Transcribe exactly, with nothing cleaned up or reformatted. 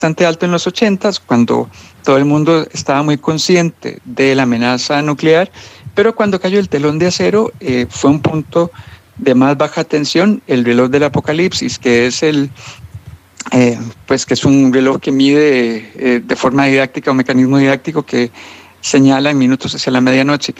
bastante alto en los ochentas, cuando todo el mundo estaba muy consciente de la amenaza nuclear, pero cuando cayó el telón de acero eh, fue un punto de más baja tensión, el reloj del apocalipsis, que es el eh, pues que es un reloj que mide eh, de forma didáctica, un mecanismo didáctico que señala en minutos hacia la medianoche.